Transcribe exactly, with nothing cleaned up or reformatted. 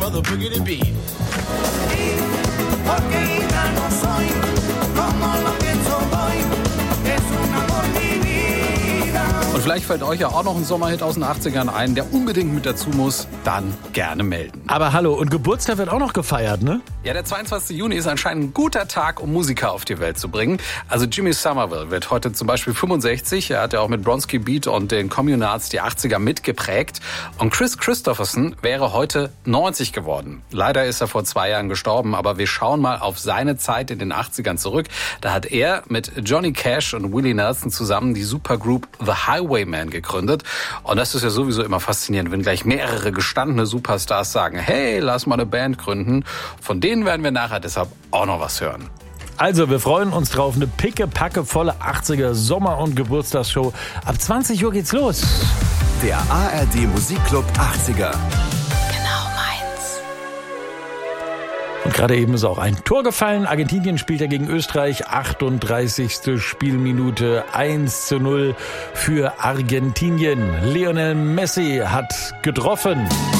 brother Boogie the Beat. Porque gitano soy, como lo pienso hoy, es un amor mi vida. Und vielleicht fällt euch ja auch noch ein Sommerhit aus den achtzigern ein, der unbedingt mit dazu muss, dann gerne melden. Aber hallo, und Geburtstag wird auch noch gefeiert, ne? Ja, der zweiundzwanzigste Juni ist anscheinend ein guter Tag, um Musiker auf die Welt zu bringen. Also Jimmy Somerville wird heute zum Beispiel fünfundsechzig. Er hat ja auch mit Bronski Beat und den Communards die achtziger mitgeprägt. Und Chris Christopherson wäre heute neunzig geworden. Leider ist er vor zwei Jahren gestorben, aber wir schauen mal auf seine Zeit in den achtzigern zurück. Da hat er mit Johnny Cash und Willie Nelson zusammen die Supergroup The Highwaymen gegründet. Und das ist ja sowieso immer faszinierend, wenn gleich mehrere gestandene Superstars sagen, hey, lass mal eine Band gründen. Von denen werden wir nachher deshalb auch noch was hören. Also, wir freuen uns drauf. Eine picke-packe volle achtziger Sommer- und Geburtstagsshow. Ab zwanzig Uhr geht's los. Der A R D Musikclub achtziger. Genau meins. Und gerade eben ist auch ein Tor gefallen. Argentinien spielt ja gegen Österreich. achtunddreißigste Spielminute, eins zu null für Argentinien. Lionel Messi hat getroffen.